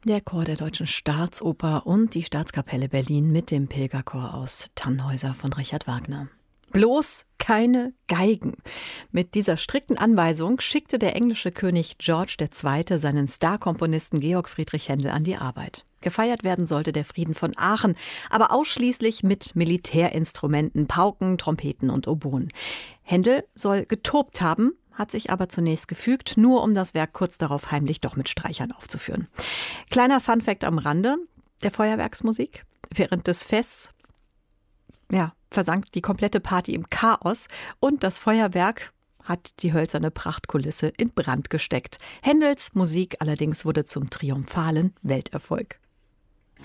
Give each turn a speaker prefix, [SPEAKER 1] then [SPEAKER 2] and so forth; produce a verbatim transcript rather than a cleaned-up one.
[SPEAKER 1] Der Chor der Deutschen Staatsoper und die Staatskapelle Berlin mit dem Pilgerchor aus Tannhäuser von Richard Wagner. Bloß keine Geigen. Mit dieser strikten Anweisung schickte der englische König George der Zweite seinen Starkomponisten Georg Friedrich Händel an die Arbeit. Gefeiert werden sollte der Frieden von Aachen, aber ausschließlich mit Militärinstrumenten, Pauken, Trompeten und Oboen. Händel soll getobt haben, hat sich aber zunächst gefügt, nur um das Werk kurz darauf heimlich doch mit Streichern aufzuführen. Kleiner Funfact am Rande der Feuerwerksmusik. Während des Fests ja, versank die komplette Party im Chaos und das Feuerwerk hat die hölzerne Prachtkulisse in Brand gesteckt. Händels Musik allerdings wurde zum triumphalen Welterfolg.